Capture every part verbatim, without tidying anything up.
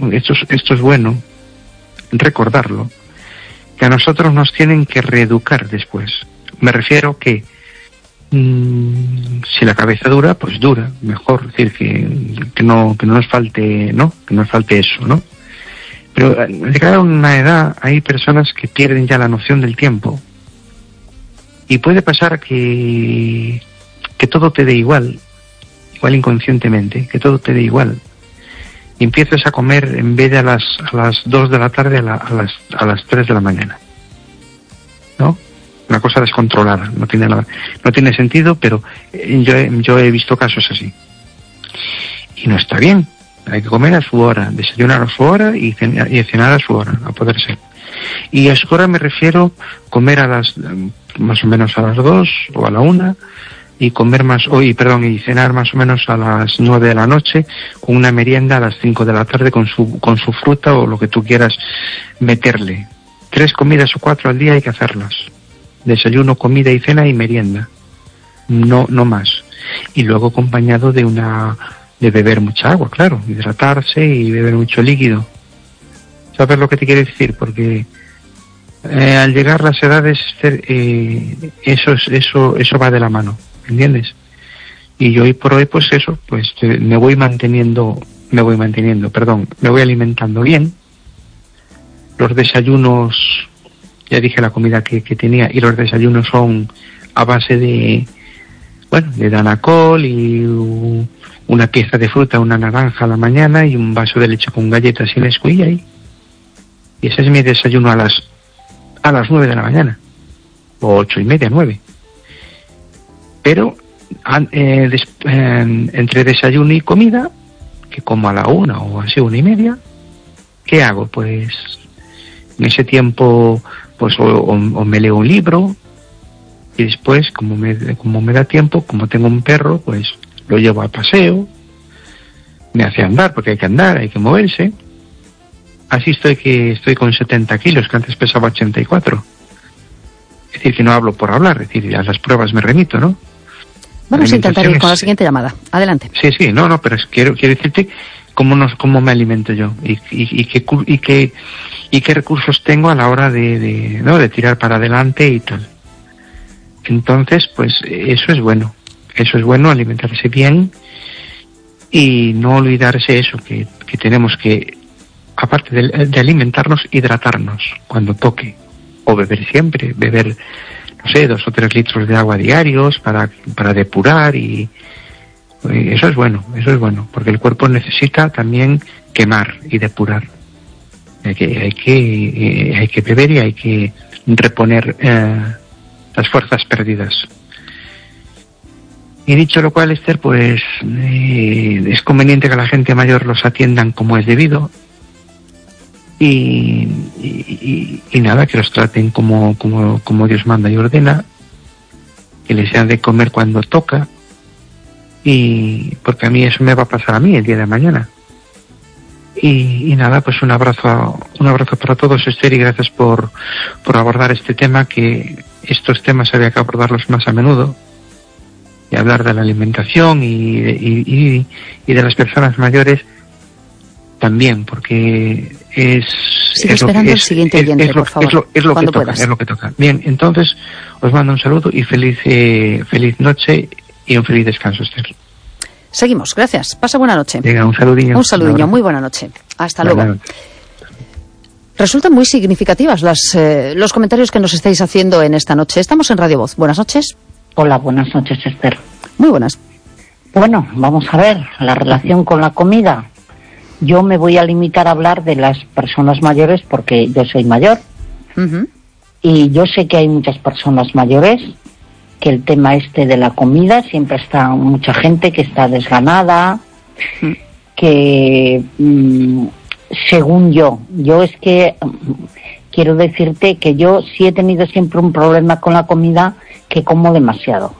esto, esto es bueno recordarlo, que a nosotros nos tienen que reeducar después. Me refiero que mmm, si la cabeza dura, pues dura, mejor, es decir, que, que no que no nos falte, ¿no? Que no nos falte eso, ¿no? Pero al llegar a una edad hay personas que pierden ya la noción del tiempo y puede pasar que que todo te dé igual, igual inconscientemente, que todo te dé igual. Y empiezas a comer en vez de a las a las dos de la tarde a, la, a las a las tres de la mañana, ¿no? Una cosa descontrolada, no tiene la, no tiene sentido, pero yo he, yo he visto casos así y no está bien. Hay que comer a su hora, desayunar a su hora y cenar, y cenar a su hora, a poder ser. Y a su hora me refiero comer a las más o menos a las dos o a la una. Y comer más, hoy, perdón, y cenar más o menos a las nueve de la noche, con una merienda a las cinco de la tarde con su, con su fruta o lo que tú quieras meterle. Tres comidas o cuatro al día hay que hacerlas. Desayuno, comida y cena y merienda. No, no más. Y luego acompañado de una, de beber mucha agua, claro, hidratarse y beber mucho líquido. ¿Sabes lo que te quiero decir? Porque eh, al llegar las edades, eh, eso, eso, eso va de la mano. ¿Entiendes? Y yo hoy por hoy, pues eso, pues me voy manteniendo, me voy manteniendo, perdón, me voy alimentando bien. Los desayunos, ya dije la comida que, que tenía, y los desayunos son a base de, bueno, de danacol y uh, una pieza de fruta, una naranja a la mañana y un vaso de leche con galletas y Nesquik y ahí. Y ese es mi desayuno a las, a las nueve de la mañana, o ocho y media, nueve. Pero eh, des, eh, entre desayuno y comida, que como a la una o así, una y media, ¿qué hago? Pues en ese tiempo, pues o, o, o me leo un libro y después, como me, como me da tiempo, como tengo un perro, pues lo llevo al paseo, me hace andar, porque hay que andar, hay que moverse. Así estoy que estoy con setenta kilos, que antes pesaba ochenta y cuatro. Es decir, que no hablo por hablar, es decir, a las pruebas me remito, ¿no? Vamos a intentar ir con la siguiente llamada. Adelante. Sí, sí, no, no, pero es, quiero, quiero decirte cómo, nos, cómo me alimento yo y, y, y, qué, y, qué, y qué recursos tengo a la hora de, de, ¿no? de tirar para adelante y tal. Entonces, pues eso es bueno. Eso es bueno, alimentarse bien y no olvidarse eso, que, que tenemos que, aparte de, de alimentarnos, hidratarnos cuando toque. O beber siempre, beber, no sé, dos o tres litros de agua diarios para, para depurar y, y eso es bueno, eso es bueno, porque el cuerpo necesita también quemar y depurar. Hay que, hay que, eh, hay que beber y hay que reponer eh, las fuerzas perdidas. Y dicho lo cual, Esther, pues eh, es conveniente que la gente mayor los atiendan como es debido. Y, y, y nada, que los traten como, como, como Dios manda y ordena, que les sean de comer cuando toca, y porque a mí eso me va a pasar a mí el día de mañana. Y, y nada, pues un abrazo, un abrazo para todos, Esther, y gracias por, por abordar este tema, que estos temas había que abordarlos más a menudo, y hablar de la alimentación y, y, y, y de las personas mayores también, porque es... Sigue es esperando lo que, el siguiente es, oyente, es, es lo, por favor, es lo, es lo que toca, puedas. es lo que toca. Bien, entonces os mando un saludo y feliz eh, feliz noche y un feliz descanso, Esther. Seguimos, gracias. Pasa buena noche. Venga, un saludinho. Un saludinho, muy buena noche. Hasta Buena luego. noche. Resultan muy significativas las, eh, los comentarios que nos estáis haciendo en esta noche. Estamos en Radio Voz. Buenas noches. Hola, buenas noches, Esther. Muy buenas. Bueno, vamos a ver, la relación con la comida. Yo me voy a limitar a hablar de las personas mayores porque yo soy mayor. Uh-huh. Y yo sé que hay muchas personas mayores que el tema este de la comida, siempre está mucha gente que está desganada, uh-huh. que mmm, según yo, yo es que quiero decirte que yo sí he tenido siempre un problema con la comida, que como demasiado.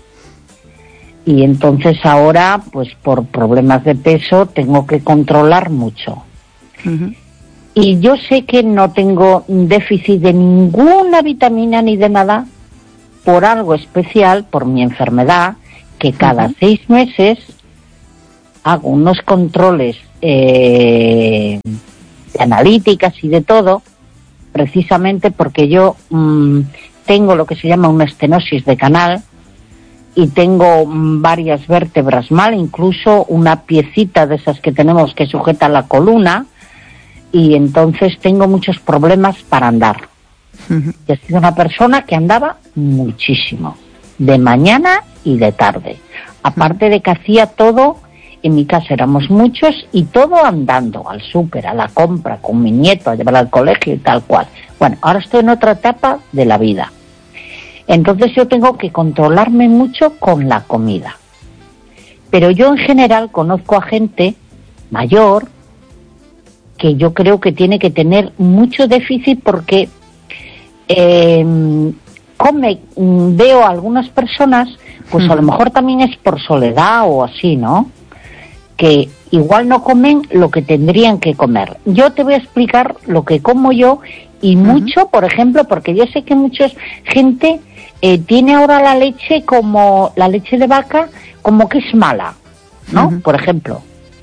Y entonces ahora, pues por problemas de peso, tengo que controlar mucho. Uh-huh. Y yo sé que no tengo déficit de ninguna vitamina ni de nada, por algo especial, por mi enfermedad, que cada uh-huh. seis meses hago unos controles eh, de analíticas y de todo, precisamente porque yo mmm, tengo lo que se llama una estenosis de canal y tengo mmm, varias vértebras mal, incluso una piecita de esas que tenemos que sujeta la columna, y entonces tengo muchos problemas para andar. Uh-huh. Yo he sido una persona que andaba muchísimo, de mañana y de tarde. Aparte de que hacía todo, en mi casa éramos muchos, y todo andando, al súper, a la compra, con mi nieto, a llevar al colegio y tal cual. Bueno, ahora estoy en otra etapa de la vida. Entonces yo tengo que controlarme mucho con la comida. Pero yo en general conozco a gente mayor que yo creo que tiene que tener mucho déficit porque eh, come, veo a algunas personas, pues a lo mejor también es por soledad o así, ¿no? Que igual no comen lo que tendrían que comer. Yo te voy a explicar lo que como yo y mucho, uh-huh. por ejemplo, porque yo sé que mucha gente eh, tiene ahora la leche como, la leche de vaca, como que es mala, ¿no? Uh-huh. Por ejemplo.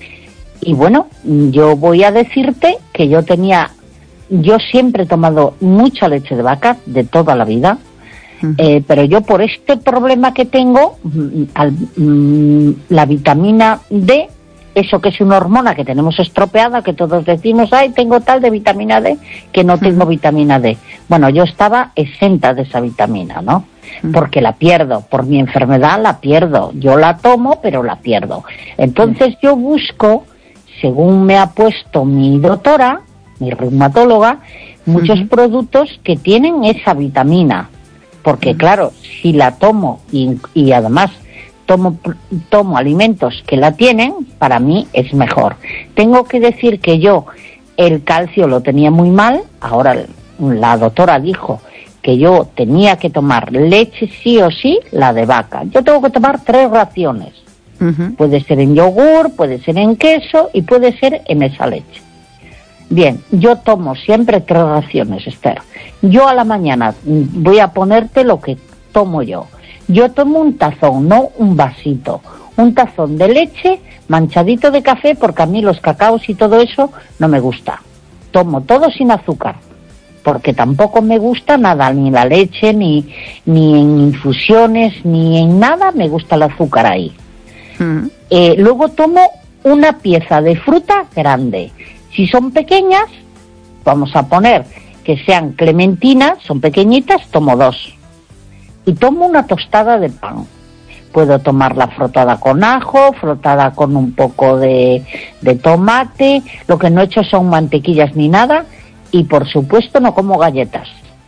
Y bueno, yo voy a decirte que yo tenía, yo siempre he tomado mucha leche de vaca, de toda la vida, uh-huh. eh, pero yo por este problema que tengo, al, mm, la vitamina D, eso que es una hormona que tenemos estropeada, que todos decimos, ay, tengo tal de vitamina D, que no tengo uh-huh. vitamina D. Bueno, yo estaba exenta de esa vitamina, ¿no? Uh-huh. Porque la pierdo, por mi enfermedad la pierdo. Yo la tomo, pero la pierdo. Entonces uh-huh. yo busco, según me ha puesto mi doctora, mi reumatóloga, muchos uh-huh. productos que tienen esa vitamina. Porque uh-huh. claro, si la tomo y, y además tomo, tomo alimentos que la tienen, para mí es mejor. Tengo que decir que yo el calcio lo tenía muy mal, ahora la doctora dijo que yo tenía que tomar leche sí o sí, la de vaca. Yo tengo que tomar tres raciones. Uh-huh. Puede ser en yogur, puede ser en queso y puede ser en esa leche. Bien, yo tomo siempre tres raciones, Esther. Yo a la mañana voy a ponerte lo que tomo yo. Yo tomo un tazón, no un vasito. Un tazón de leche manchadito de café, porque a mí los cacaos y todo eso no me gusta. Tomo todo sin azúcar, porque tampoco me gusta nada, ni la leche, ni, ni en infusiones, ni en nada me gusta el azúcar ahí. Uh-huh. Eh, luego tomo una pieza de fruta grande. Si son pequeñas, vamos a poner que sean clementinas, son pequeñitas, tomo dos. Y tomo una tostada de pan. Puedo tomarla frotada con ajo, frotada con un poco de, de tomate. Lo que no he hecho son mantequillas ni nada. Y por supuesto no como galletas.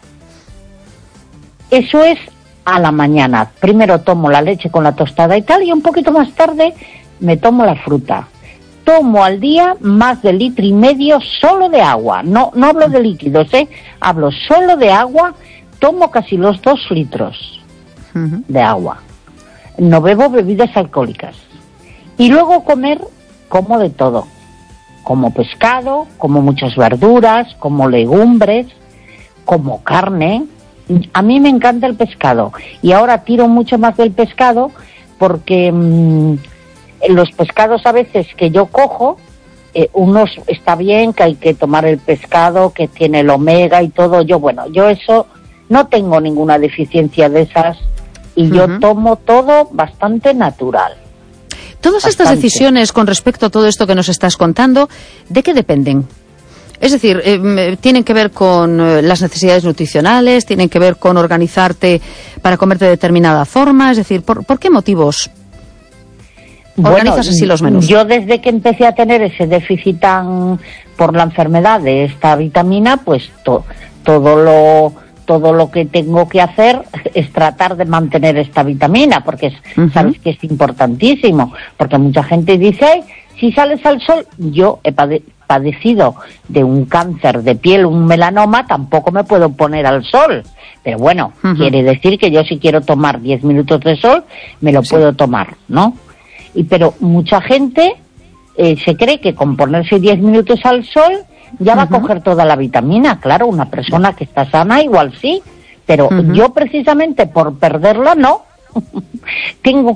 Eso es a la mañana. Primero tomo la leche con la tostada y tal, y un poquito más tarde me tomo la fruta. Tomo al día más de litro y medio solo de agua. No, no hablo de líquidos, ¿eh? Hablo solo de agua. Tomo casi los dos litros uh-huh. de agua. No bebo bebidas alcohólicas. Y luego comer, como de todo. Como pescado, como muchas verduras, como legumbres, como carne. A mí me encanta el pescado. Y ahora tiro mucho más del pescado porque mmm, los pescados a veces que yo cojo, eh, unos está bien, que hay que tomar el pescado, que tiene el omega y todo. Yo, bueno, yo eso... No tengo ninguna deficiencia de esas y uh-huh. yo tomo todo bastante natural. Todas bastante. Estas decisiones con respecto a todo esto que nos estás contando, ¿de qué dependen? Es decir, eh, ¿tienen que ver con eh, las necesidades nutricionales? ¿Tienen que ver con organizarte para comer de determinada forma? Es decir, ¿por, ¿por qué motivos organizas bueno, así los menús? Yo desde que empecé a tener ese déficit tan por la enfermedad de esta vitamina, pues to, todo lo... todo lo que tengo que hacer es tratar de mantener esta vitamina, porque es, uh-huh. sabes que es importantísimo, porque mucha gente dice, ay, si sales al sol, yo he pade- padecido de un cáncer de piel, un melanoma, tampoco me puedo poner al sol, pero bueno, uh-huh. quiere decir que yo si quiero tomar diez minutos de sol, me lo sí. puedo tomar, ¿no? Y pero mucha gente eh, se cree que con ponerse diez minutos al sol ya va uh-huh. a coger toda la vitamina. Claro, una persona que está sana igual sí, pero uh-huh. yo precisamente por perderla no. Tengo que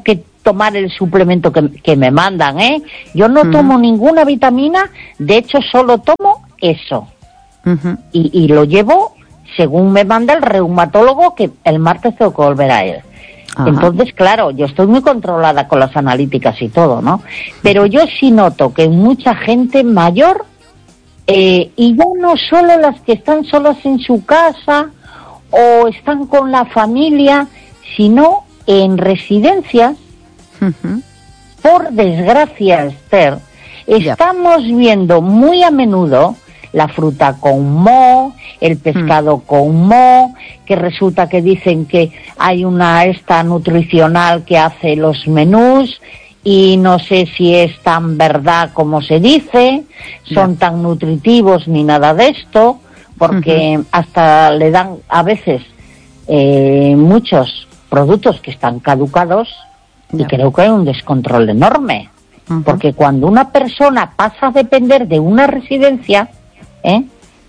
tomar el suplemento que, que me mandan, ¿eh? Yo no uh-huh. tomo ninguna vitamina, de hecho solo tomo eso. Uh-huh. Y, y lo llevo según me manda el reumatólogo, que el martes tengo que volver a él. Ajá. Entonces, claro, yo estoy muy controlada con las analíticas y todo, ¿no? Pero yo sí noto que mucha gente mayor, eh, y ya no solo las que están solas en su casa o están con la familia, sino en residencias, uh-huh. por desgracia, Esther, estamos yeah. viendo muy a menudo la fruta con moho, el pescado mm. con moho, que resulta que dicen que hay una esta nutricional que hace los menús y no sé si es tan verdad como se dice, son yeah. tan nutritivos ni nada de esto, porque uh-huh. hasta le dan a veces eh, muchos productos que están caducados yeah. y creo que hay un descontrol enorme, uh-huh. porque cuando una persona pasa a depender de una residencia, ¿Eh?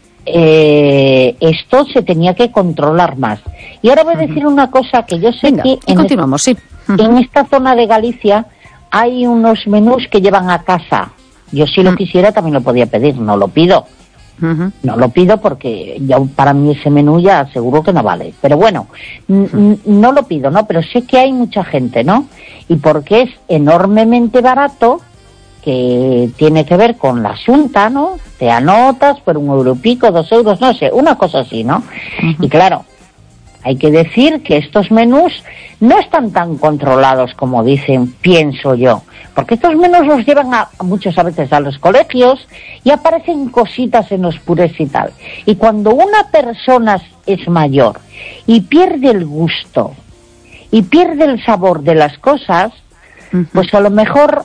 Eh, esto se tenía que controlar más. Y ahora voy a decir uh-huh. una cosa que yo sé. Venga, que en, continuamos, este, sí. uh-huh. en esta zona de Galicia hay unos menús que llevan a casa. Yo si lo uh-huh. quisiera también lo podía pedir, no lo pido. Uh-huh. No lo pido porque ya para mí ese menú ya seguro que no vale. Pero bueno, uh-huh. n- no lo pido, ¿no? Pero sé que hay mucha gente, ¿no? Y porque es enormemente barato, que tiene que ver con la Xunta, ¿no? Te anotas por un euro y pico, dos euros, no sé, una cosa así, ¿no? Uh-huh. Y claro, hay que decir que estos menús no están tan controlados como dicen, pienso yo, porque estos menús los llevan a, a muchos a veces a los colegios y aparecen cositas en los purés y tal. Y cuando una persona es mayor y pierde el gusto y pierde el sabor de las cosas, uh-huh. pues a lo mejor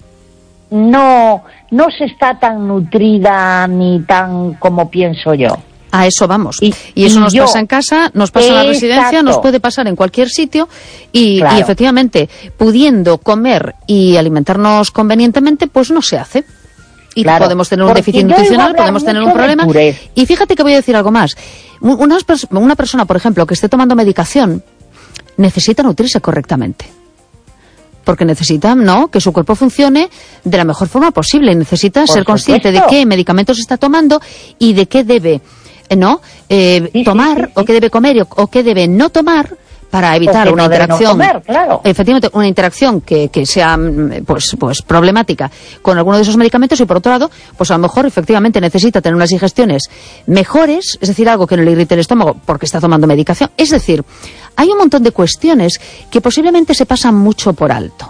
no no se está tan nutrida ni tan como pienso yo. A eso vamos. Y, y eso y nos yo, pasa en casa, nos pasa en la residencia, nos puede pasar en cualquier sitio y, claro. y efectivamente, pudiendo comer y alimentarnos convenientemente, pues no se hace. Y claro, podemos tener un déficit nutricional, podemos tener un problema. Y fíjate que voy a decir algo más. Una, una persona, por ejemplo, que esté tomando medicación, necesita nutrirse correctamente. Porque necesita, ¿no?, que su cuerpo funcione de la mejor forma posible. Necesita Por ser consciente supuesto. de qué medicamentos está tomando y de qué debe, ¿no?, eh, sí, tomar, sí, sí, sí. o qué debe comer o, o qué debe no tomar para evitar una no interacción, no comer, claro. efectivamente, una interacción que, que sea pues, pues problemática con alguno de esos medicamentos y por otro lado, pues a lo mejor efectivamente necesita tener unas digestiones mejores, es decir, algo que no le irrite el estómago porque está tomando medicación. Es decir, hay un montón de cuestiones que posiblemente se pasan mucho por alto.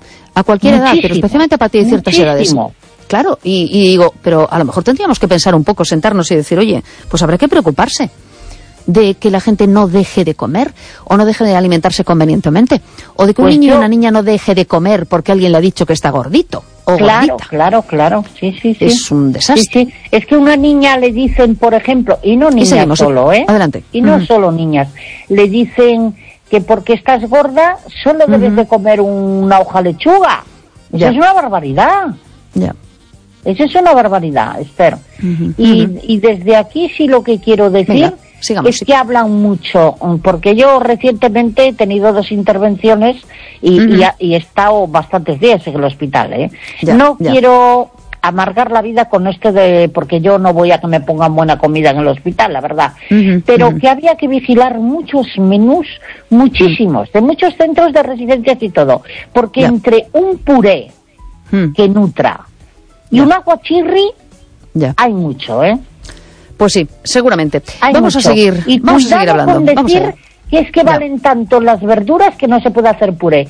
A cualquier Muchísimo. edad, pero especialmente a partir de ciertas Muchísimo. edades. Claro, y, y digo, pero a lo mejor tendríamos que pensar un poco, sentarnos y decir, oye, pues habrá que preocuparse de que la gente no deje de comer o no deje de alimentarse convenientemente o de que pues un niño yo... o una niña no deje de comer porque alguien le ha dicho que está gordito o claro, gordita. Claro, claro, sí, sí, sí. Es un desastre. Sí, sí. Es que una niña le dicen, por ejemplo, y no niñas y seguimos, solo, ¿eh? Adelante. Y no uh-huh. solo niñas, le dicen que porque estás gorda solo uh-huh. debes de comer una hoja lechuga. Eso ya. es una barbaridad. Ya. Eso es una barbaridad, Esther. Uh-huh. Y, uh-huh. y desde aquí sí lo que quiero decir... Venga. Sigamos, es sí. que hablan mucho, porque yo recientemente he tenido dos intervenciones y, uh-huh. y, y he estado bastantes días en el hospital, ¿eh? Ya, no ya. quiero amargar la vida con esto de, porque yo no voy a que me pongan buena comida en el hospital, la verdad, uh-huh. pero uh-huh. que había que vigilar muchos menús, muchísimos, uh-huh. de muchos centros de residencias y todo, porque ya. entre un puré uh-huh. que nutra y ya. un aguachirri ya. hay mucho, ¿eh? Pues sí, seguramente. Hay vamos mucho. a seguir, y vamos a seguir hablando. Con decir vamos a ver. que es que valen ya. tanto las verduras que no se puede hacer puré.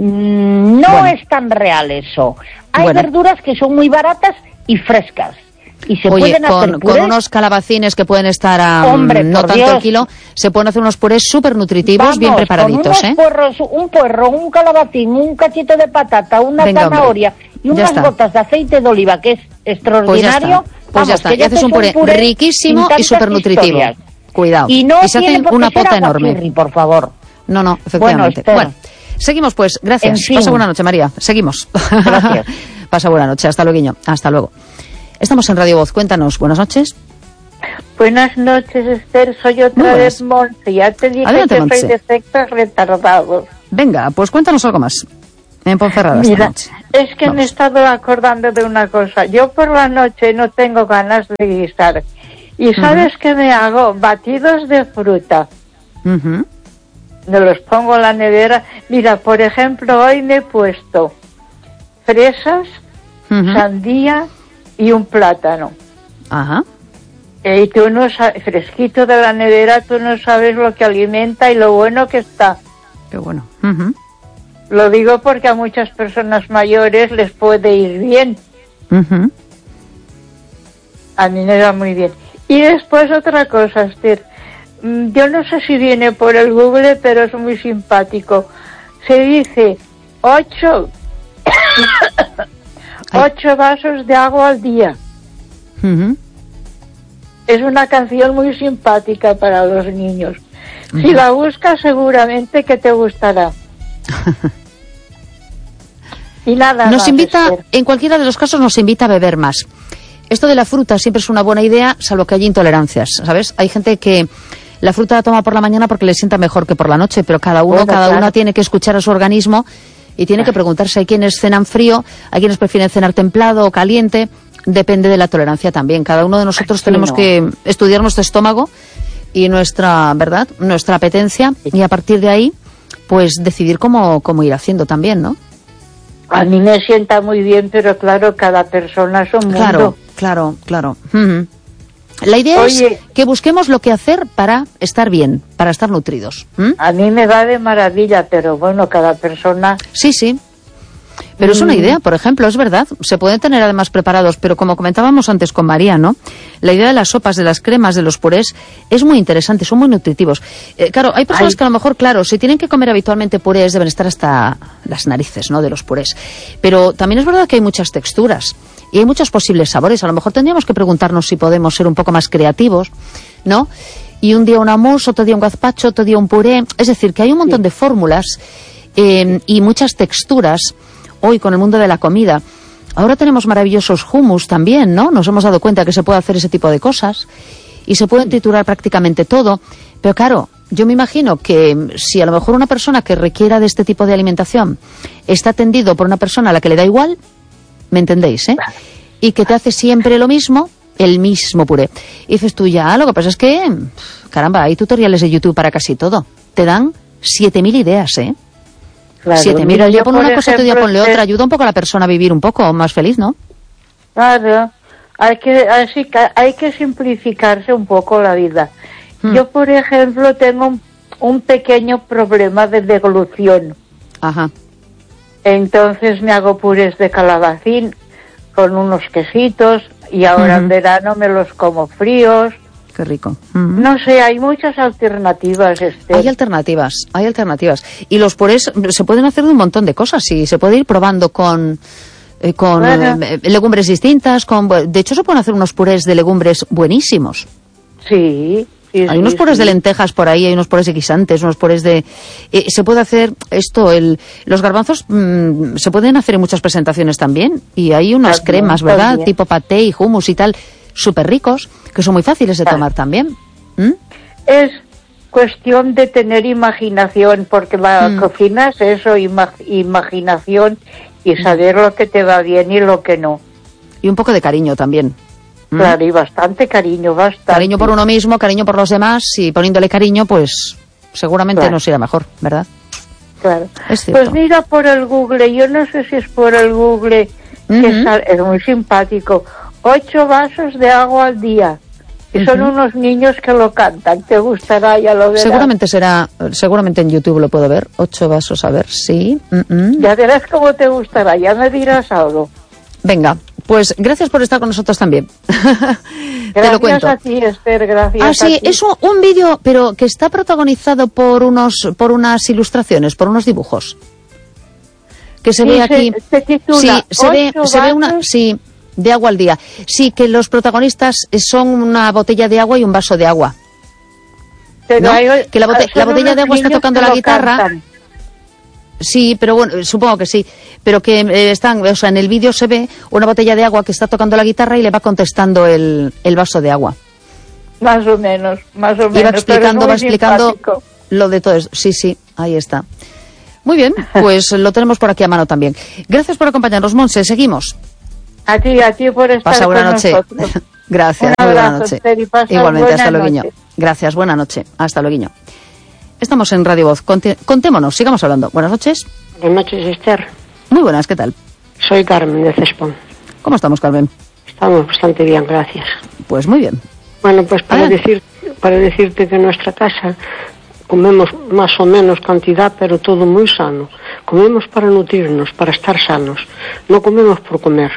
Mm, no bueno. es tan real eso. Hay bueno. verduras que son muy baratas y frescas. Y se Oye, pueden con, hacer purés. con unos calabacines que pueden estar a Hombre, no tanto Dios. el kilo, se pueden hacer unos purés súper nutritivos, Vamos, bien preparaditos, con unos ¿eh? Puerros, un puerro, un calabacín, un cachito de patata, una Venga, zanahoria hombre. y unas gotas de aceite de oliva, que es extraordinario. Pues ya está, pues ya, está. Ya haces un puré, puré riquísimo y súper nutritivo. Cuidado. Y, no y se hacen una pota enorme. Chirri, por favor. No, no, efectivamente. Bueno, bueno seguimos pues, gracias. En fin. Pasa buena noche, María. Seguimos. Gracias. Pasa buena noche, hasta luego. Hasta luego. Estamos en Radio Voz, cuéntanos, buenas noches. Buenas noches, Esther, soy otra vez Monse, ya te dije Adelante, que Monse. soy de sectas retardados. Venga, pues cuéntanos algo más. En Ponferrada esta Mira, noche. es que Vamos. me he estado acordando de una cosa. Yo por la noche no tengo ganas de guisar. ¿Y sabes uh-huh. qué me hago? Batidos de fruta. Uh-huh. Me los pongo en la nevera. Mira, por ejemplo, hoy me he puesto fresas, uh-huh. sandía y un plátano. Ajá. Y tú no sabes, fresquito de la nevera, tú no sabes lo que alimenta y lo bueno que está. Qué bueno. Uh-huh. Lo digo porque a muchas personas mayores les puede ir bien. Uh-huh. A mí me va muy bien. Y después otra cosa, Esther. Yo no sé si viene por el Google, pero es muy simpático. Se dice ocho, ocho vasos de agua al día. Uh-huh. Es una canción muy simpática para los niños. Uh-huh. Si la buscas, seguramente que te gustará. Y nada nos más, invita, Esther. en cualquiera de los casos nos invita a beber más. Esto de la fruta siempre es una buena idea, salvo que hay intolerancias, ¿sabes? Hay gente que la fruta la toma por la mañana porque le sienta mejor que por la noche, pero cada uno, Bueno, cada claro. una tiene que escuchar a su organismo y tiene que preguntarse. Hay quienes cenan frío, hay quienes prefieren cenar templado o caliente, depende de la tolerancia también. Cada uno de nosotros Sí, tenemos no. que estudiar nuestro estómago y nuestra, ¿verdad?, nuestra apetencia, y a partir de ahí, pues decidir cómo, cómo ir haciendo también, ¿no? A mí me sienta muy bien, pero claro, cada persona es un mundo. Claro, claro, claro. Uh-huh. La idea Oye, es que busquemos lo que hacer para estar bien, para estar nutridos. ¿Mm? a mí me va de maravilla, pero bueno, cada persona... Sí, sí. Pero es una idea, por ejemplo, es verdad. Se pueden tener además preparados, pero como comentábamos antes con María, ¿no? La idea de las sopas, de las cremas, de los purés, es muy interesante, son muy nutritivos. Eh, claro, hay personas Ay. que a lo mejor, claro, si tienen que comer habitualmente purés, deben estar hasta las narices, ¿no?, de los purés. Pero también es verdad que hay muchas texturas y hay muchos posibles sabores. A lo mejor tendríamos que preguntarnos si podemos ser un poco más creativos, ¿no? Y un día una mousse, otro día un gazpacho, otro día un puré. Es decir, que hay un montón sí. de fórmulas eh, y muchas texturas hoy con el mundo de la comida. Ahora tenemos maravillosos hummus también, ¿no? Nos hemos dado cuenta que se puede hacer ese tipo de cosas y se puede triturar prácticamente todo. Pero claro, yo me imagino que si a lo mejor una persona que requiera de este tipo de alimentación está atendido por una persona a la que le da igual, ¿me entendéis, eh? Y que te hace siempre lo mismo, el mismo puré. Y dices tú, ya, lo que pasa es que, caramba, hay tutoriales de YouTube para casi todo. Te dan siete mil ideas, ¿eh? Claro, Siete mil, un día pon una cosa, otro día ponle este... otra. Ayuda un poco a la persona a vivir un poco más feliz, ¿no? Claro, hay que, así que hay que simplificarse un poco la vida. Hmm. Yo, por ejemplo, tengo un, un pequeño problema de deglución. Ajá. Entonces me hago purés de calabacín con unos quesitos y ahora uh-huh. en verano me los como fríos. Qué rico. Uh-huh. No sé, hay muchas alternativas, Esther. Hay alternativas, hay alternativas. Y los purés se pueden hacer de un montón de cosas y se puede ir probando con, eh, con bueno. eh, legumbres distintas. Con, de hecho, se pueden hacer unos purés de legumbres buenísimos. Sí. Sí, hay sí, unos purés sí. de lentejas por ahí, hay unos purés de guisantes, unos purés de... Eh, se puede hacer esto, el los garbanzos mmm, se pueden hacer en muchas presentaciones también. Y hay unas también, cremas, ¿verdad? También. Tipo paté y hummus y tal, súper ricos, que son muy fáciles de claro. tomar también. ¿Mm? Es cuestión de tener imaginación, porque la mm. cocina es eso, ima- imaginación y saber lo que te va bien y lo que no. Y un poco de cariño también. Claro, y bastante cariño, bastante. Cariño por uno mismo, cariño por los demás, y poniéndole cariño, pues seguramente claro. nos irá mejor, ¿verdad? Claro. Es cierto. Pues mira por el Google, yo no sé si es por el Google, uh-huh. que sal, es muy simpático. Ocho vasos de agua al día. Y uh-huh. son unos niños que lo cantan, te gustará, ya lo verás. Seguramente será, seguramente en YouTube lo puedo ver, ocho vasos, a ver, sí. Uh-uh. Ya verás cómo te gustará, ya me dirás algo. Venga, pues gracias por estar con nosotros también. Te lo cuento. Gracias a ti, Esther, gracias ah, sí, a ti. Es un, un vídeo, pero que está protagonizado por unos, por unas ilustraciones, por unos dibujos. Que se sí, ve aquí. Se, se titula, sí, se ve, se ve una, sí, de agua al día. Sí, que los protagonistas son una botella de agua y un vaso de agua. Pero ¿no? hay, que la, bote, la botella de agua está tocando la guitarra. Cantan. Sí, pero bueno, supongo que sí. Pero que eh, están, o sea, en el vídeo se ve una botella de agua que está tocando la guitarra y le va contestando el, el vaso de agua. Más o menos, más o menos. Y va explicando, va explicando simpático. Lo de todo eso. Sí, sí, ahí está. Muy bien, pues lo tenemos por aquí a mano también. Gracias por acompañarnos, Montse. Seguimos. A ti, a ti por estar Pasa con buena noche. nosotros. Gracias, Un muy buena abrazo, noche. Esther, y pasa Igualmente, buena hasta luego. noche. Gracias, buena noche. Hasta luego. Estamos en Radio Voz. Conti- contémonos, sigamos hablando. Buenas noches. Buenas noches, Esther. Muy buenas, ¿qué tal? Soy Carmen de Cespón. ¿Cómo estamos, Carmen? Estamos bastante bien, gracias. Pues muy bien. Bueno, pues para Ah. decir, para decirte que en nuestra casa comemos más o menos cantidad, pero todo muy sano. Comemos para nutrirnos, para estar sanos. No comemos por comer.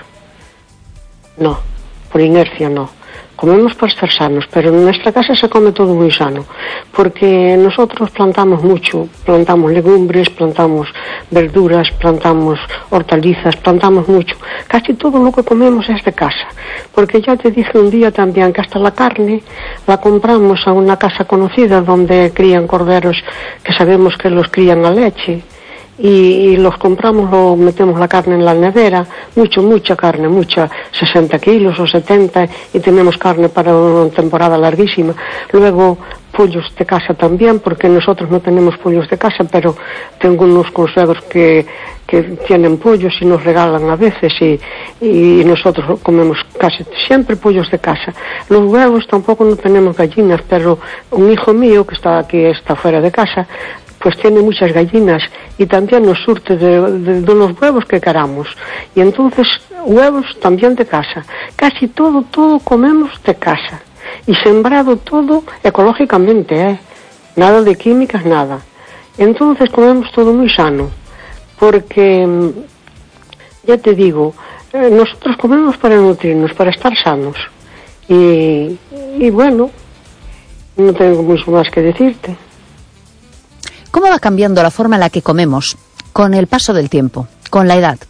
No, por inercia no. Comemos para estar sanos, pero en nuestra casa se come todo muy sano, porque nosotros plantamos mucho, plantamos legumbres, plantamos verduras, plantamos hortalizas, plantamos mucho. Casi todo lo que comemos es de casa, porque ya te dije un día también que hasta la carne la compramos a una casa conocida donde crían corderos que sabemos que los crían a leche. Y, y los compramos, lo metemos la carne en la nevera, mucho, mucha carne, mucha, sesenta kilos o setenta, y tenemos carne para una temporada larguísima. Luego, pollos de casa también, porque nosotros no tenemos pollos de casa, pero tengo unos consuegros que, que tienen pollos y nos regalan a veces, y, y nosotros comemos casi siempre pollos de casa. Los huevos tampoco no tenemos gallinas, pero un hijo mío que está aquí, está fuera de casa, pues tiene muchas gallinas y también nos surte de, de, de los huevos que queramos. Y entonces, huevos también de casa. Casi todo, todo comemos de casa. Y sembrado todo ecológicamente, ¿eh? Nada de químicas, nada. Entonces comemos todo muy sano. Porque, ya te digo, eh, nosotros comemos para nutrirnos, para estar sanos. Y, y bueno, no tengo mucho más que decirte. ¿Cómo va cambiando la forma en la que comemos con el paso del tiempo, con la edad?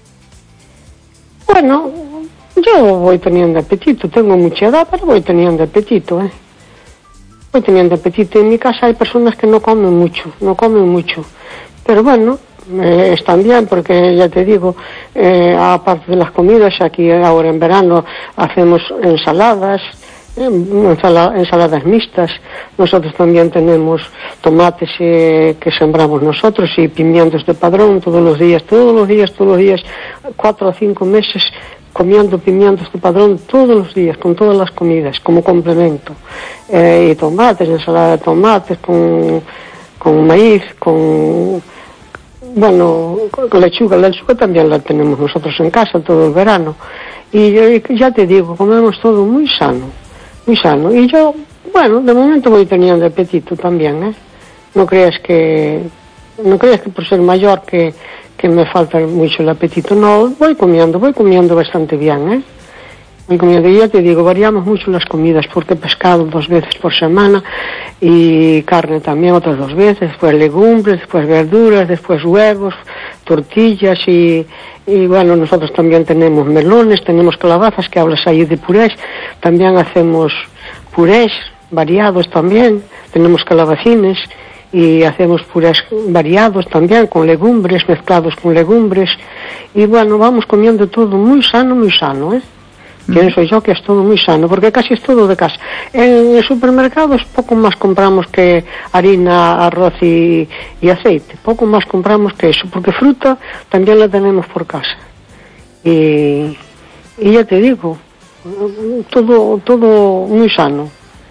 Bueno, yo voy teniendo apetito, tengo mucha edad, pero voy teniendo apetito, ¿eh? Voy teniendo apetito. En mi casa hay personas que no comen mucho, no comen mucho. Pero bueno, eh, están bien, porque ya te digo, eh, aparte de las comidas, aquí ahora en verano hacemos ensaladas, ensaladas mixtas. Nosotros también tenemos tomates eh, que sembramos nosotros, y pimientos de padrón todos los días, todos los días, todos los días, cuatro o cinco meses comiendo pimientos de padrón todos los días, con todas las comidas, como complemento. Eh, y tomates, ensalada de tomates con, con maíz, con, bueno, con lechuga. La lechuga también la tenemos nosotros en casa todo el verano. Y, y ya te digo, comemos todo muy sano. Muy sano. Y yo, bueno, de momento voy teniendo apetito también, ¿eh? No creas que, no creas que por ser mayor que, que me falta mucho el apetito. No, voy comiendo, voy comiendo bastante bien, ¿eh? Voy comiendo. Y ya te digo, variamos mucho las comidas, porque pescado dos veces por semana, y carne también otras dos veces, después legumbres, después verduras, después huevos, tortillas, y Y bueno, nosotros también tenemos melones, tenemos calabazas, que hablas ahí de purés. También hacemos purés variados también. Tenemos calabacines y hacemos purés variados también, con legumbres, mezclados con legumbres. Y bueno, vamos comiendo todo muy sano, muy sano, ¿eh? Pienso yo que es todo muy sano, porque casi es todo de casa. En el supermercado poco más compramos que harina, arroz y, y aceite. Poco más compramos que eso, porque fruta también la tenemos por casa. Y, y ya te digo, todo, todo muy sano.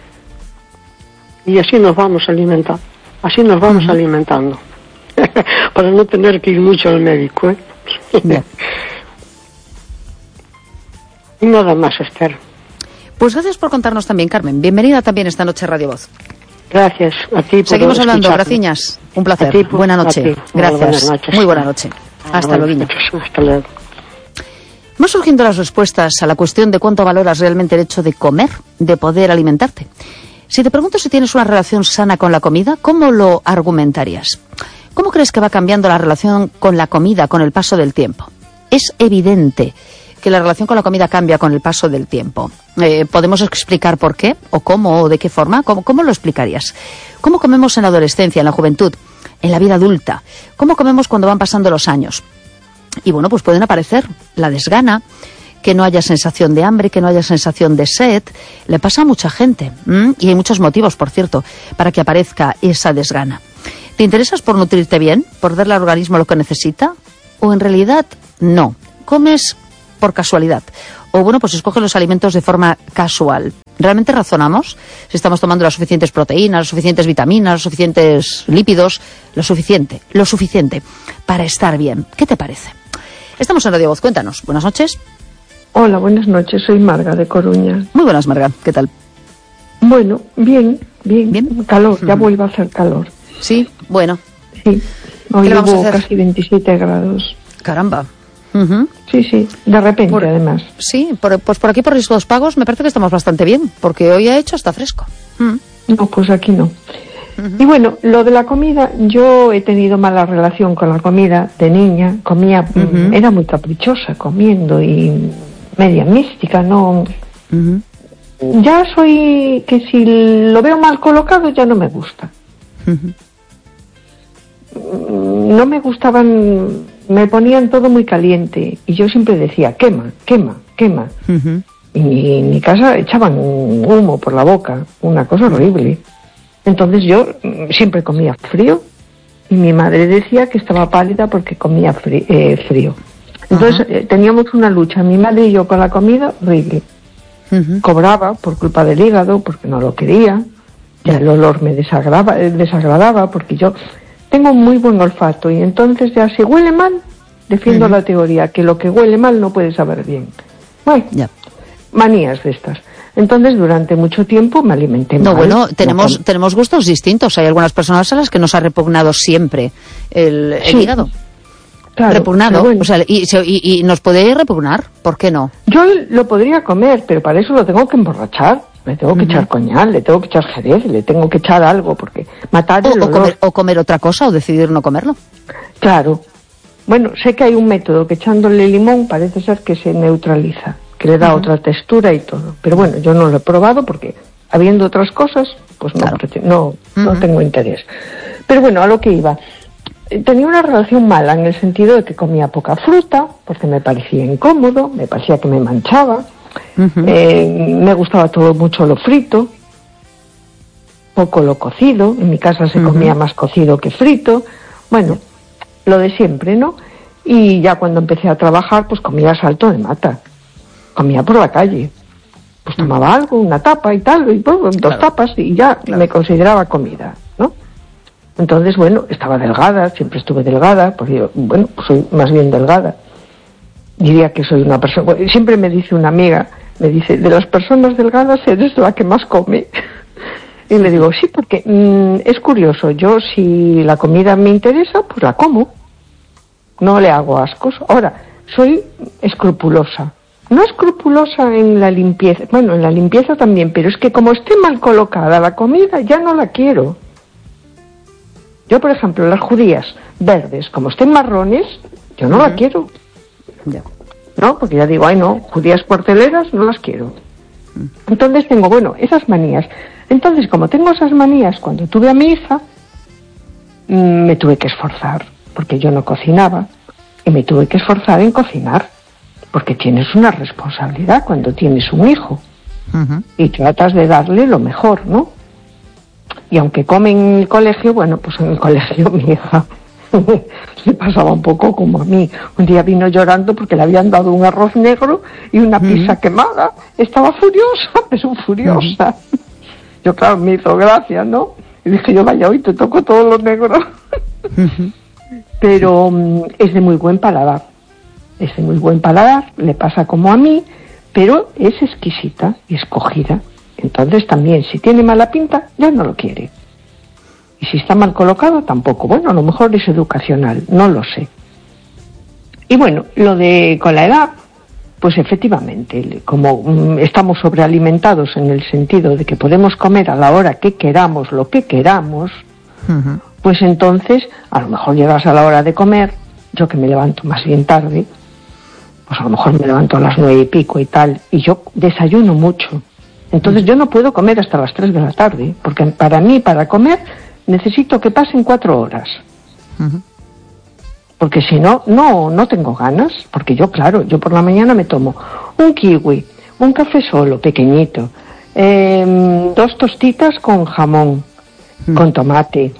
Y así nos vamos alimentando. Así nos vamos uh-huh. alimentando. Para no tener que ir mucho al médico, ¿eh? Bien. Y nada más, Esther. Pues gracias por contarnos también, Carmen. Bienvenida también esta noche a Radio Voz. Gracias a ti por Seguimos hablando, escucharme. graciñas. Un placer. Ti, por, Buena noche. ti. Gracias. Buenas noches. Muy buena noche. Hasta luego. Hasta luego. Van surgiendo las respuestas a la cuestión de cuánto valoras realmente el hecho de comer, de poder alimentarte. Si te pregunto si tienes una relación sana con la comida, ¿cómo lo argumentarías? ¿Cómo crees que va cambiando la relación con la comida con el paso del tiempo? Es evidente que la relación con la comida cambia con el paso del tiempo. Eh, ¿Podemos explicar por qué? ¿O cómo? ¿O de qué forma? ¿Cómo, cómo lo explicarías? ¿Cómo comemos en la adolescencia, en la juventud, en la vida adulta? ¿Cómo comemos cuando van pasando los años? Y bueno, pues pueden aparecer la desgana, que no haya sensación de hambre, que no haya sensación de sed. Le pasa a mucha gente, ¿m? Y hay muchos motivos, por cierto, para que aparezca esa desgana. ¿Te interesas por nutrirte bien, por darle al organismo lo que necesita? ¿O en realidad no? ¿Comes por casualidad? O bueno, pues escoges los alimentos de forma casual. ¿Realmente razonamos si estamos tomando las suficientes proteínas, las suficientes vitaminas, los suficientes lípidos, lo suficiente, lo suficiente para estar bien? ¿Qué te parece? Estamos en Radio Voz, cuéntanos. Buenas noches. Hola, buenas noches, soy Marga de Coruña. Muy buenas, Marga, ¿qué tal? Bueno, bien, bien, ¿Bien? Calor, ya Uh-huh. vuelve a hacer calor. Sí, bueno. Sí, hoy ¿Qué le vamos a hubo hacer? casi veintisiete grados. Caramba. Uh-huh. Sí, sí, de repente Por- además. Sí, por, pues por aquí por Riscos Pagos me parece que estamos bastante bien, porque hoy ha hecho hasta fresco. Mm. No, pues aquí no. Uh-huh. Y bueno, lo de la comida, yo he tenido mala relación con la comida de niña, comía, mm, Uh-huh. era muy caprichosa comiendo y media mística, no. Uh-huh. Ya soy que si lo veo mal colocado ya no me gusta. Uh-huh. No me gustaban, me ponían todo muy caliente y yo siempre decía, quema, quema, quema. Uh-huh. Y en mi casa echaban humo por la boca, una cosa horrible. Entonces yo mm, siempre comía frío y mi madre decía que estaba pálida porque comía frí- eh, frío. Entonces Ajá. eh, teníamos una lucha, mi madre y yo, con la comida horrible. Uh-huh. Cobraba por culpa del hígado porque no lo quería, ya el olor me desagradaba, eh, desagradaba porque yo tengo muy buen olfato y entonces ya si huele mal, defiendo Ujú. la teoría que lo que huele mal no puede saber bien. Bueno, Ya. manías de estas. Entonces durante mucho tiempo me alimenté No, mal. bueno, No tenemos com- tenemos gustos distintos. Hay algunas personas a las que nos ha repugnado siempre el, el Sí, hígado. claro, repugnado. pero bueno, O sea, y, se- y, y nos puede repugnar. ¿Por qué no? yo lo podría comer, pero para eso lo tengo que emborrachar. Le tengo que Ujú. echar coñal, le tengo que echar jerez, le tengo que echar algo, porque matar O, el o olor. comer, o comer otra cosa o decidir no comerlo. Claro. Bueno, sé que hay un método que echándole limón parece ser que se neutraliza, que le da Ujú. otra textura y todo. Pero bueno, yo no lo he probado porque habiendo otras cosas, pues no, Claro. prete- no, no Ujú. tengo interés. Pero bueno, a lo que iba. Eh, Tenía una relación mala en el sentido de que comía poca fruta, porque me parecía incómodo, me parecía que me manchaba. Ujú. Eh, me gustaba todo mucho lo frito, poco lo cocido. En mi casa se Ujú. comía más cocido que frito. Bueno, lo de siempre, ¿no? Y ya cuando empecé a trabajar, pues comía salto de mata. Comía por la calle. Pues tomaba algo, una tapa y tal, y pues, dos Claro. tapas y ya me consideraba comida, ¿no? Entonces, bueno, estaba delgada, siempre estuve delgada, porque yo, bueno, pues soy más bien delgada. Diría que soy una persona, bueno, siempre me dice una amiga, me dice, de las personas delgadas eres la que más come. Y le digo, sí, porque mm, es curioso, yo si la comida me interesa, pues la como. No le hago ascos. Ahora, soy escrupulosa. No escrupulosa en la limpieza, bueno, en la limpieza también, pero es que como esté mal colocada la comida, ya no la quiero. Yo, por ejemplo, las judías verdes, como estén marrones, yo no Ujú. la quiero. Ya. ¿No? Porque ya digo, ay no, judías cuarteleras no las quiero. Entonces tengo, bueno, esas manías. Entonces, como tengo esas manías, cuando tuve a mi hija, mm, me tuve que esforzar, porque yo no cocinaba, y me tuve que esforzar en cocinar, porque tienes una responsabilidad cuando tienes un hijo, Ujú. y tratas de darle lo mejor, ¿no? Y aunque come en el colegio, bueno, pues en el colegio mi hija le pasaba un poco como a mí. Un día vino llorando porque le habían dado un arroz negro y una pizza quemada. Estaba furiosa, pero furiosa. Yo, claro, me hizo gracia, ¿no? Y dije yo, vaya, hoy te toco todo lo negro. Pero mm, es de muy buen paladar. Es de muy buen paladar, le pasa como a mí, pero es exquisita y escogida. Entonces también, si tiene mala pinta, ya no lo quiere. Y si está mal colocado, tampoco. Bueno, a lo mejor es educacional, no lo sé. Y bueno, lo de con la edad, pues efectivamente, como mm, estamos sobrealimentados en el sentido de que podemos comer a la hora que queramos, lo que queramos, Ujú. pues entonces, a lo mejor llegas a la hora de comer, yo que me levanto más bien tarde, pues a lo mejor me levanto a las nueve y pico y tal, y yo desayuno mucho. Entonces yo no puedo comer hasta las tres de la tarde, porque para mí, para comer, necesito que pasen cuatro horas. Ujú. Porque si no, no, no tengo ganas, porque yo, claro, yo por la mañana me tomo un kiwi, un café solo, pequeñito, eh, dos tostitas con jamón, Mm. con tomate,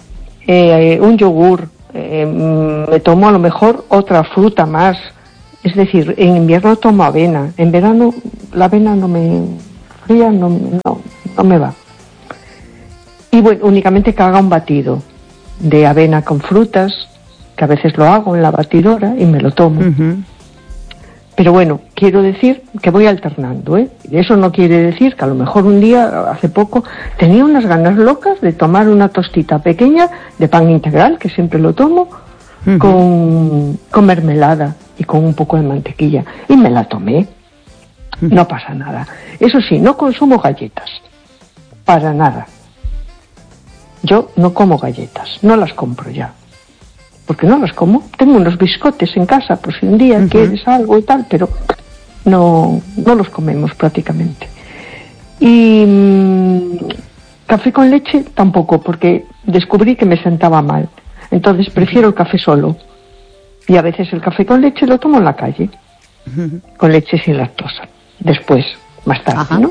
eh, un yogur, eh, me tomo a lo mejor otra fruta más. Es decir, en invierno tomo avena, en verano la avena no me fría, no, no, no me va. Y bueno, únicamente que haga un batido de avena con frutas, que a veces lo hago en la batidora y me lo tomo. Uh-huh. Pero bueno, quiero decir que voy alternando, ¿eh? Y eso no quiere decir que a lo mejor un día, hace poco, tenía unas ganas locas de tomar una tostita pequeña de pan integral, que siempre lo tomo, uh-huh. con, con mermelada y con un poco de mantequilla. Y me la tomé. Uh-huh. No pasa nada. Eso sí, no consumo galletas. Para nada. Yo no como galletas, no las compro ya. Porque no las como. Tengo unos biscotes en casa, por si un día uh-huh. quieres algo y tal, pero no, no los comemos prácticamente. Y mmm, café con leche tampoco, porque descubrí que me sentaba mal. Entonces prefiero el café solo. Y a veces el café con leche lo tomo en la calle, uh-huh. con leche sin lactosa. Después, más tarde, uh-huh. ¿no?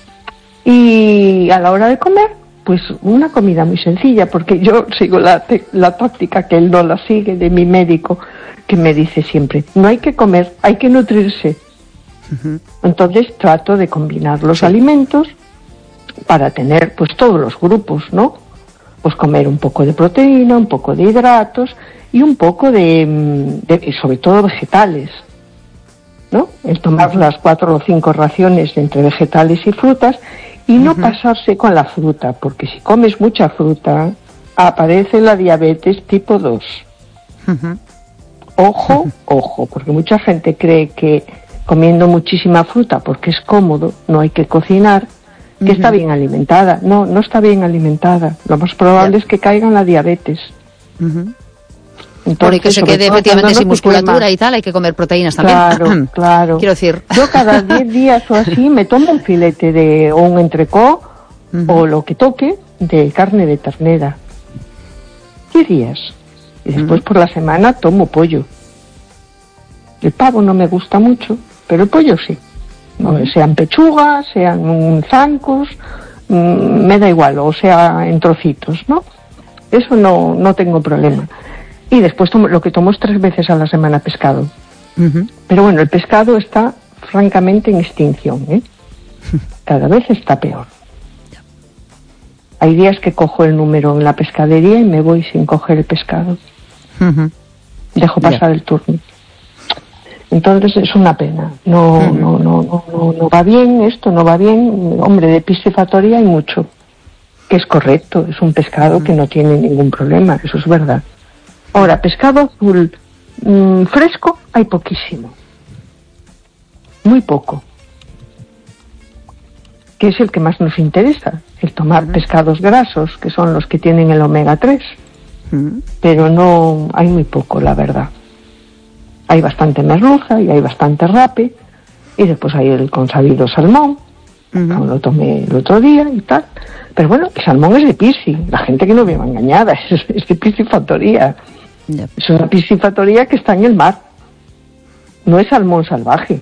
Y a la hora de comer, pues una comida muy sencilla, porque yo sigo la, la táctica que él no la sigue, de mi médico, que me dice siempre, no hay que comer, hay que nutrirse. Uh-huh. Entonces trato de combinar los sí. alimentos para tener pues todos los grupos, ¿no? Pues comer un poco de proteína, un poco de hidratos y un poco de, de y sobre todo vegetales, ¿no? El tomar uh-huh. las cuatro o cinco raciones entre vegetales y frutas. Y no uh-huh. pasarse con la fruta, porque si comes mucha fruta, aparece la diabetes tipo dos. Uh-huh. Ojo, uh-huh. ojo, porque mucha gente cree que comiendo muchísima fruta, porque es cómodo, no hay que cocinar, que uh-huh. está bien alimentada. No, no está bien alimentada. Lo más probable yeah. es que caiga en la diabetes. Uh-huh. Entonces, que se quede efectivamente sin musculatura y tal, hay que comer proteínas también. Claro, claro. Quiero decir. Yo cada diez días o así me tomo un filete de, o un entrecó, uh-huh. o lo que toque, de carne de ternera. diez días. Y después uh-huh. por la semana tomo pollo. El pavo no me gusta mucho, pero el pollo sí. No, uh-huh. sean pechugas, sean zancos, mmm, me da igual, o sea en trocitos, ¿no? Eso no, no tengo problema. Y después tomo, lo que tomo es tres veces a la semana pescado. Uh-huh. Pero bueno, el pescado está francamente en extinción, ¿eh? Cada vez está peor. Hay días que cojo el número en la pescadería y me voy sin coger el pescado. Uh-huh. Dejo pasar yeah. el turno. Entonces es una pena. No, uh-huh. no, no, no, no, no va bien esto, no va bien. Hombre, de piscifactoría hay mucho. Que es correcto, es un pescado uh-huh. que no tiene ningún problema, eso es verdad. Ahora, pescado azul mmm, fresco hay poquísimo. Muy poco. Que es el que más nos interesa, el tomar uh-huh. pescados grasos, que son los que tienen el omega tres. Uh-huh. Pero no, hay muy poco, la verdad. Hay bastante merluza y hay bastante rape, y después hay el consabido salmón, uh-huh. como lo tomé el otro día y tal. Pero bueno, el salmón es de pisci, la gente que no me va engañada, es, es de piscifactoría. Yep. Es una piscifactoría que está en el mar, no es salmón salvaje.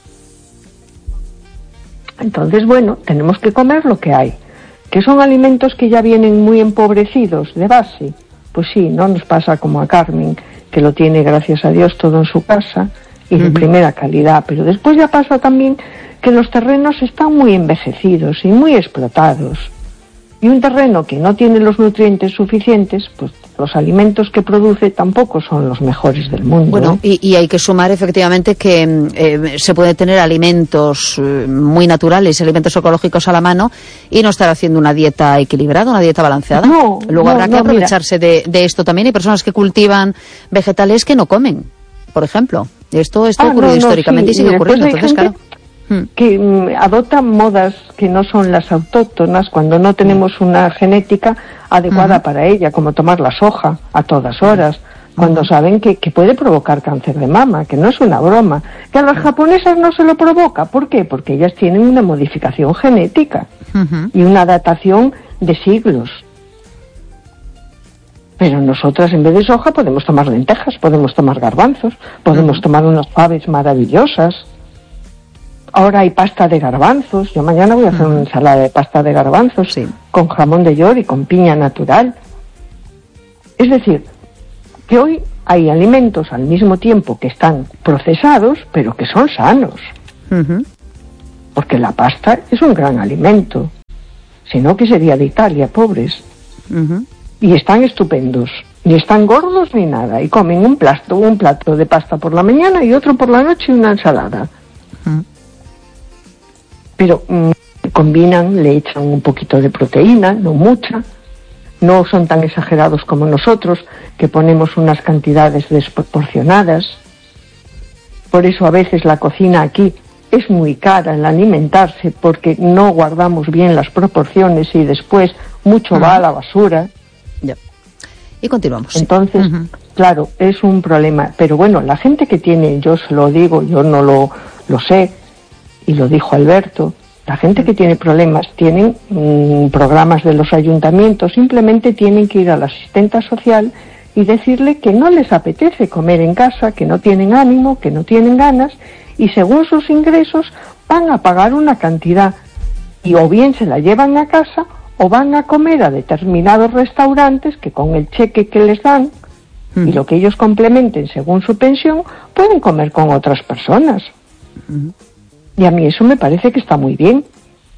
Entonces, bueno, tenemos que comer lo que hay. ¿Que son alimentos que ya vienen muy empobrecidos de base? Pues sí, no nos pasa como a Carmen, que lo tiene, gracias a Dios, todo en su casa y de uh-huh. primera calidad. Pero después ya pasa también que los terrenos están muy envejecidos y muy explotados. Y un terreno que no tiene los nutrientes suficientes, pues los alimentos que produce tampoco son los mejores del mundo. Bueno, ¿no? y, y hay que sumar efectivamente que eh, se puede tener alimentos eh, muy naturales, alimentos ecológicos a la mano y no estar haciendo una dieta equilibrada, una dieta balanceada. No, Luego no, habrá que no, aprovecharse de, de esto también. Hay personas que cultivan vegetales que no comen, por ejemplo. Esto, esto ah, ha ocurrido no, no, históricamente sí. y sigue y ocurriendo. Entonces, gente... claro. que mm, adoptan modas que no son las autóctonas cuando no tenemos una genética adecuada uh-huh. para ella, como tomar la soja a todas horas, uh-huh. cuando saben que, que puede provocar cáncer de mama, que no es una broma, que a las japonesas no se lo provoca. ¿Por qué? Porque ellas tienen una modificación genética uh-huh. y una adaptación de siglos. Pero nosotras, en vez de soja, podemos tomar lentejas, podemos tomar garbanzos, podemos uh-huh. tomar unas faves maravillosas. Ahora hay pasta de garbanzos. Yo mañana voy a hacer uh-huh. una ensalada de pasta de garbanzos sí. con jamón de york y con piña natural. Es decir, que hoy hay alimentos al mismo tiempo que están procesados, pero que son sanos. Uh-huh. Porque la pasta es un gran alimento. Si no, que sería de Italia, pobres. Uh-huh. Y están estupendos. Ni están gordos ni nada. Y comen un plato, un plato de pasta por la mañana y otro por la noche y una ensalada. Uh-huh. Pero mmm, combinan, le echan un poquito de proteína, no mucha. No son tan exagerados como nosotros, que ponemos unas cantidades desproporcionadas. Por eso a veces la cocina aquí es muy cara en alimentarse, porque no guardamos bien las proporciones y después mucho uh-huh. va a la basura. Ya. Y continuamos. Entonces, uh-huh. claro, es un problema. Pero bueno, la gente que tiene, yo se lo digo, yo no lo, lo sé, y lo dijo Alberto, la gente que tiene problemas tienen mmm, programas de los ayuntamientos, simplemente tienen que ir a la asistenta social y decirle que no les apetece comer en casa, que no tienen ánimo, que no tienen ganas, y según sus ingresos van a pagar una cantidad y o bien se la llevan a casa o van a comer a determinados restaurantes que con el cheque que les dan uh-huh. y lo que ellos complementen según su pensión pueden comer con otras personas. Uh-huh. Y a mí eso me parece que está muy bien.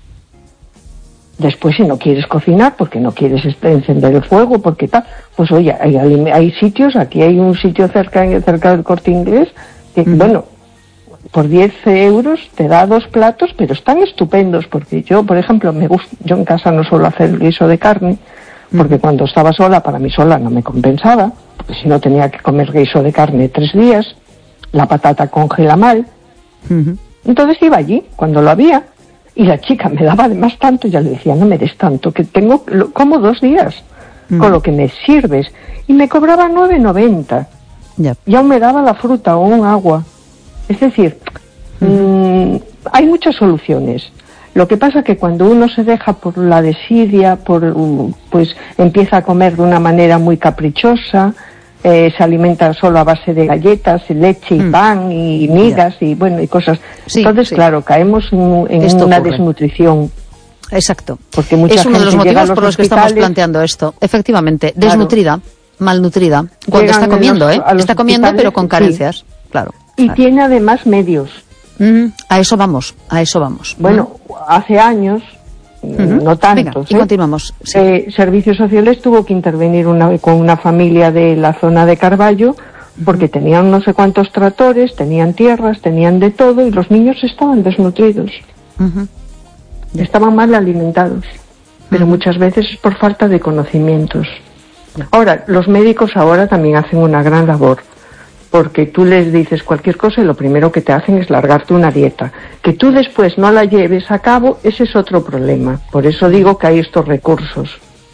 Después, si no quieres cocinar, porque no quieres encender el fuego, porque tal, pues oye, hay, hay sitios, aquí hay un sitio cerca, cerca del Corte Inglés, que uh-huh. bueno, por diez euros te da dos platos, pero están estupendos, porque yo, por ejemplo, me gusta, yo en casa no suelo hacer guiso de carne, porque uh-huh. cuando estaba sola, para mí sola no me compensaba, porque si no tenía que comer guiso de carne tres días, la patata congela mal. Uh-huh. Entonces iba allí, cuando lo había, y la chica me daba además tanto, y ya le decía, no me des tanto, que tengo como dos días, mm. con lo que me sirves. Y me cobraba nueve noventa. Yep. Y aún me daba la fruta o un agua. Es decir, mm. mmm, hay muchas soluciones. Lo que pasa que cuando uno se deja por la desidia, por, pues empieza a comer de una manera muy caprichosa, Eh, se alimenta solo a base de galletas, leche y mm. pan y migas yeah. y bueno y cosas. Sí, Entonces, sí. claro, caemos en, en una ocurre. desnutrición. Exacto. Porque mucha es uno de los motivos los por los que estamos planteando esto. Efectivamente, claro. desnutrida, malnutrida, cuando Llegan está comiendo, los, ¿eh? Está comiendo pero con carencias, sí. claro. Y claro. tiene además medios. Mm, a eso vamos, a eso vamos. Bueno, mm. hace años Uh-huh. no tantos. Venga, y continuamos. Sí. Eh, Servicios Sociales tuvo que intervenir una, con una familia de la zona de Carballo porque uh-huh. tenían no sé cuántos tractores, tenían tierras, tenían de todo y los niños estaban desnutridos. Uh-huh. Estaban mal alimentados, pero uh-huh. muchas veces es por falta de conocimientos. Uh-huh. Ahora, los médicos ahora también hacen una gran labor. Porque tú les dices cualquier cosa y lo primero que te hacen es largarte una dieta. Que tú después no la lleves a cabo, ese es otro problema. Por eso digo que hay estos recursos.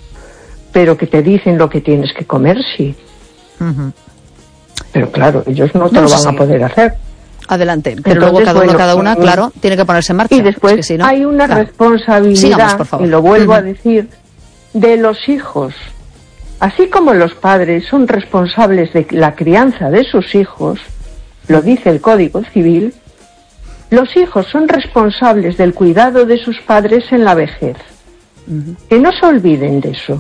Pero que te dicen lo que tienes que comer, sí. Uh-huh. Pero claro, ellos no te no lo van a poder hacer. Adelante. Pero Entonces, luego cada uno, bueno, cada una, claro, tiene que ponerse en marcha. Y después es que si no, hay una claro. responsabilidad, Sigamos, por favor. y lo vuelvo uh-huh. a decir, de los hijos. Así como los padres son responsables de la crianza de sus hijos, lo dice el Código Civil, los hijos son responsables del cuidado de sus padres en la vejez. Uh-huh. Que no se olviden de eso.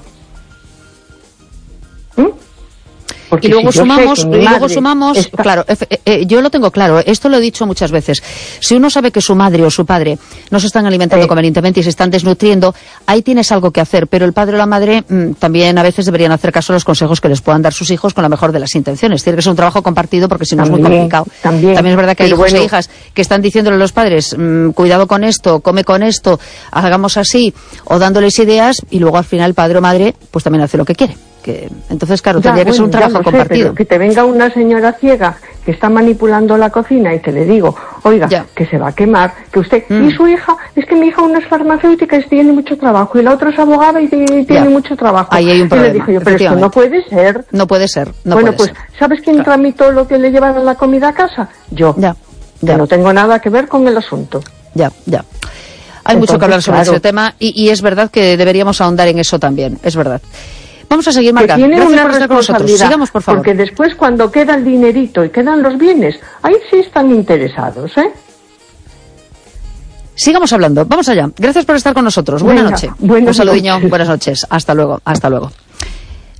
¿Mm? Porque y luego si sumamos, y luego sumamos, está... claro, eh, eh, yo lo tengo claro, esto lo he dicho muchas veces. Si uno sabe que su madre o su padre no se están alimentando eh. convenientemente y se están desnutriendo, ahí tienes algo que hacer, pero el padre o la madre mmm, también a veces deberían hacer caso a los consejos que les puedan dar sus hijos con la mejor de las intenciones. Tiene que ser un trabajo compartido porque si no también, es muy complicado. También, también es verdad que hay hijos bueno. e hijas que están diciéndole a los padres, mmm, cuidado con esto, come con esto, hagamos así, o dándoles ideas, y luego al final el padre o madre pues también hace lo que quiere. Que, entonces, claro, ya, tendría bueno, que ser un trabajo sé, compartido. Que te venga una señora ciega que está manipulando la cocina y te le digo, oiga, ya. que se va a quemar, que usted... Mm. Y su hija, es que mi hija una es farmacéutica y tiene mucho trabajo, y la otra es abogada y tiene ya. mucho trabajo. Ahí hay un problema, y le dije yo, pero esto no puede ser. No puede ser, no Bueno, puede pues, ser. ¿sabes quién claro. tramitó lo que le llevaron la comida a casa? Yo. Ya. Ya. ya. No tengo nada que ver con el asunto. Ya, ya. Hay Entonces, mucho que hablar sobre claro. ese tema y, y es verdad que deberíamos ahondar en eso también, es verdad. Vamos a seguir, Marga. Que tienen Gracias una por estar con nosotros. Sigamos, por favor. Porque después, cuando queda el dinerito y quedan los bienes, ahí sí están interesados, ¿eh? Sigamos hablando. Vamos allá. Gracias por estar con nosotros. Buenas noches. Buenas Un saludiño. noches. Buenas noches. Hasta luego. Hasta luego.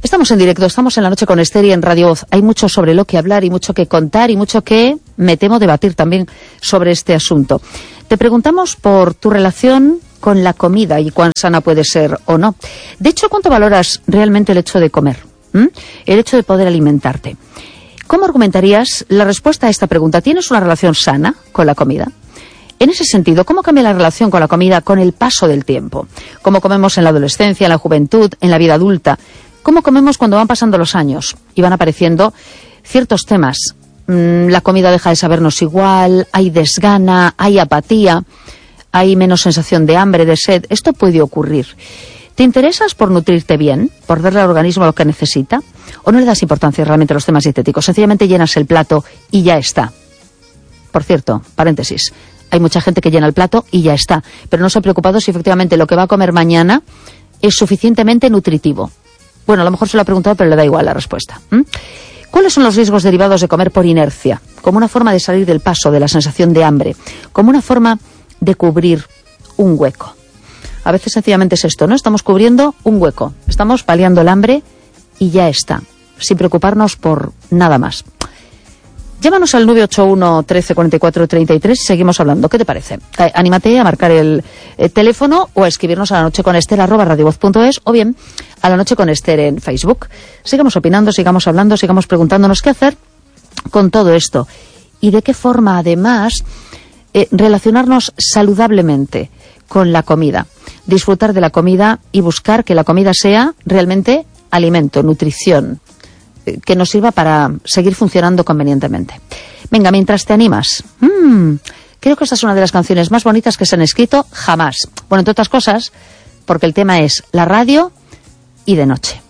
Estamos en directo, estamos en La Noche con Esther y en Radio Voz. Hay mucho sobre lo que hablar y mucho que contar y mucho que, me temo, debatir también sobre este asunto. Te preguntamos por tu relación con la comida y cuán sana puede ser o no. De hecho, ¿cuánto valoras realmente el hecho de comer? ¿Mm? El hecho de poder alimentarte. ¿Cómo argumentarías la respuesta a esta pregunta? ¿Tienes una relación sana con la comida? En ese sentido, ¿cómo cambia la relación con la comida con el paso del tiempo? ¿Cómo comemos en la adolescencia, en la juventud, en la vida adulta? ¿Cómo comemos cuando van pasando los años y van apareciendo ciertos temas? Mm, la comida deja de sabernos igual, hay desgana, hay apatía, hay menos sensación de hambre, de sed. Esto puede ocurrir. ¿Te interesas por nutrirte bien, por darle al organismo lo que necesita? ¿O no le das importancia realmente a los temas dietéticos? Sencillamente llenas el plato y ya está. Por cierto, paréntesis, hay mucha gente que llena el plato y ya está, pero no se ha preocupado si efectivamente lo que va a comer mañana es suficientemente nutritivo. Bueno, a lo mejor se lo ha preguntado, pero le da igual la respuesta. ¿Mm? ¿Cuáles son los riesgos derivados de comer por inercia? Como una forma de salir del paso, de la sensación de hambre. Como una forma de cubrir un hueco. A veces sencillamente es esto, ¿no? Estamos cubriendo un hueco. Estamos paliando el hambre y ya está. Sin preocuparnos por nada más. Llámanos al nueve ocho uno, trece, cuarenta y cuatro, treinta y tres y seguimos hablando. ¿Qué te parece? Eh, anímate a marcar el, el teléfono o a escribirnos a la noche con Esther arroba radiovoz punto es o bien a la noche con Esther en Facebook. Sigamos opinando, sigamos hablando, sigamos preguntándonos qué hacer con todo esto y de qué forma además eh, relacionarnos saludablemente con la comida. Disfrutar de la comida y buscar que la comida sea realmente alimento, nutrición, que nos sirva para seguir funcionando convenientemente. Venga, mientras te animas, mmm, creo que esta es una de las canciones más bonitas que se han escrito jamás. Bueno, entre otras cosas, porque el tema es la radio y de noche.